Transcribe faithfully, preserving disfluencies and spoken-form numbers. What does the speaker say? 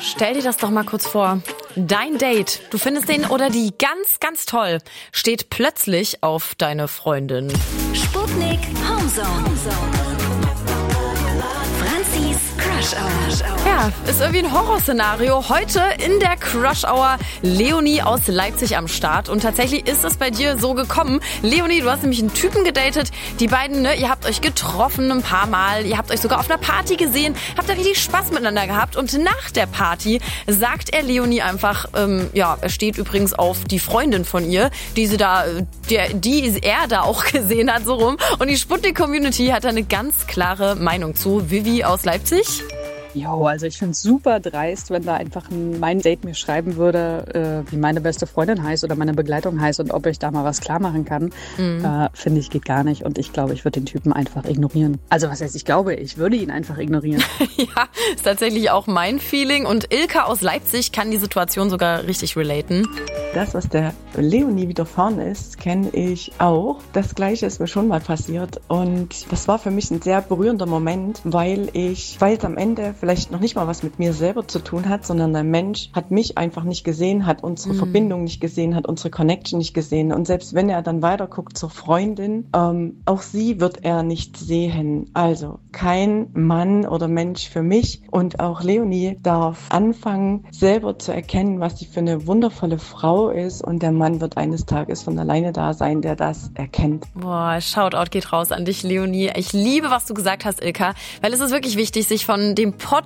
Stell dir das doch mal kurz vor. Dein Date, du findest den oder die ganz, ganz toll, steht plötzlich auf deine Freundin. Sputnik Homezone. Franzis Crush Hour. Ja, ist irgendwie ein Horrorszenario. Heute in der Crush Hour Leonie aus Leipzig am Start. Und tatsächlich ist es bei dir so gekommen. Leonie, du hast nämlich einen Typen gedatet. Die beiden, ne, ihr habt euch getroffen ein paar Mal. Ihr habt euch sogar auf einer Party gesehen. Habt da richtig Spaß miteinander gehabt. Und nach der Party sagt er Leonie einfach, ähm, ja, er steht übrigens auf die Freundin von ihr, die sie da, der, die er da auch gesehen hat, so rum. Und die Sputnik-Community hat da eine ganz klare Meinung zu. Vivi aus Leipzig. Jo, also ich finde es super dreist, wenn da einfach ein, mein Date mir schreiben würde, äh, wie meine beste Freundin heißt oder meine Begleitung heißt und ob ich da mal was klar machen kann. Mhm. Äh, finde ich, geht gar nicht. Und ich glaube, ich würde den Typen einfach ignorieren. Also was heißt, ich glaube, ich würde ihn einfach ignorieren. Ja, ist tatsächlich auch mein Feeling. Und Ilka aus Leipzig kann die Situation sogar richtig relaten. Das, was der Leonie widerfahren ist, kenne ich auch. Das Gleiche ist mir schon mal passiert. Und das war für mich ein sehr berührender Moment, weil ich, weil es am Ende vielleicht noch nicht mal was mit mir selber zu tun hat, sondern der Mensch hat mich einfach nicht gesehen, hat unsere mhm. Verbindung nicht gesehen, hat unsere Connection nicht gesehen. Und selbst wenn er dann weiter guckt zur Freundin, ähm, auch sie wird er nicht sehen. Also kein Mann oder Mensch für mich. Und auch Leonie darf anfangen, selber zu erkennen, was sie für eine wundervolle Frau ist. Und der Mann wird eines Tages von alleine da sein, der das erkennt. Boah, Shoutout geht raus an dich, Leonie. Ich liebe, was du gesagt hast, Ilka, weil es ist wirklich wichtig, sich von dem Pott